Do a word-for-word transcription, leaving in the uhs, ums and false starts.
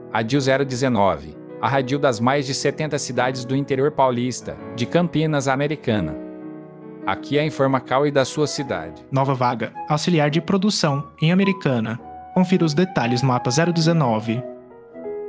A D I L zero dezenove. A Radil das mais de setenta cidades do interior paulista, de Campinas a Americana. Aqui é a Informacal e da sua cidade. Nova vaga, auxiliar de produção, em Americana. Confira os detalhes no mapa zero dezenove.